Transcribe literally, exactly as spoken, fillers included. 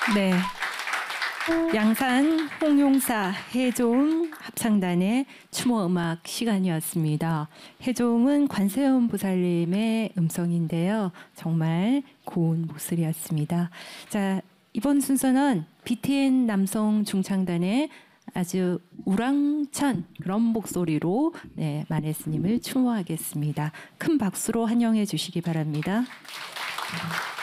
네. 양산 홍용사 해종 합창단의 추모 음악 시간이었습니다. 해종은 관세음 보살님의 음성인데요. 정말 고운 목소리였습니다. 자, 이번 순서는 비티엔 남성 중창단의 아주 우랑찬 그런 목소리로 네, 만해 스님을 추모하겠습니다. 큰 박수로 환영해 주시기 바랍니다.